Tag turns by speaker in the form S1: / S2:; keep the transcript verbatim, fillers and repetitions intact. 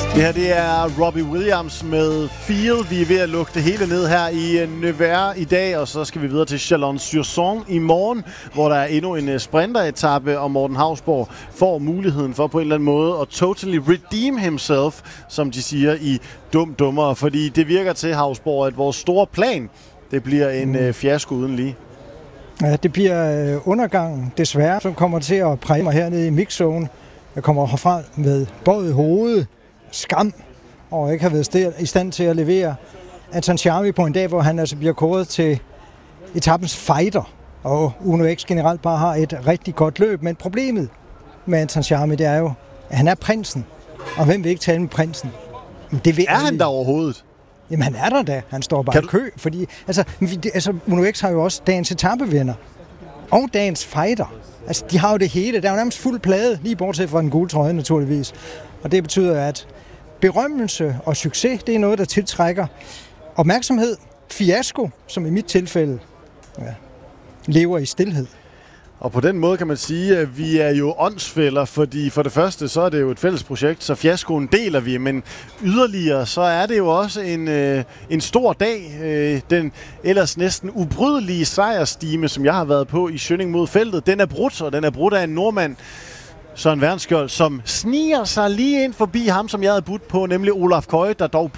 S1: Det her det er Robbie Williams med Feel. Vi er ved at lukke det hele ned her i Nevers i dag, og så skal vi videre til Chalon-sur-Saône i morgen, hvor der er endnu en sprinteretappe, og Morten Hausborg får muligheden for på en eller anden måde at totally redeem himself, som de siger i Dum Dummere, fordi det virker til, Hausborg, at vores store plan, det bliver en mm. fiasko uden lige.
S2: Ja, det bliver undergangen, desværre, som kommer til at præge mig hernede i mixzone. Jeg kommer herfra med både hoved, skam, og ikke har været i stand til at levere Anton Charmi på en dag, hvor han altså bliver kåret til etapens fighter. Og Uno X generelt bare har et rigtig godt løb, men problemet med Anton Charmi, det er jo, at han er prinsen. Og hvem vil ikke tale med prinsen? Men det vil
S1: er han der overhovedet?
S2: Jamen han er der da. Han står bare i kø, fordi altså, altså Uno X har jo også dagens etapevinder og dagens fighter. Altså de har jo det hele. Der er jo nærmest fuld plade, lige bortset fra den gule trøje naturligvis. Og det betyder, at berømmelse og succes, det er noget, der tiltrækker opmærksomhed. Fiasko, som i mit tilfælde ja, lever i stilhed.
S1: Og på den måde kan man sige, at vi er jo åndsfæller, fordi for det første, så er det jo et fælles projekt, så fiaskoen deler vi, men yderligere, så er det jo også en, øh, en stor dag. Øh, den ellers næsten ubrydelige sejrstime, som jeg har været på i Schønning mod feltet, den er brudt, og den er brudt af en nordmand, Søren Wernskjold, som sniger sig lige ind forbi ham, som jeg havde budt på, nemlig Olaf Køge, der dog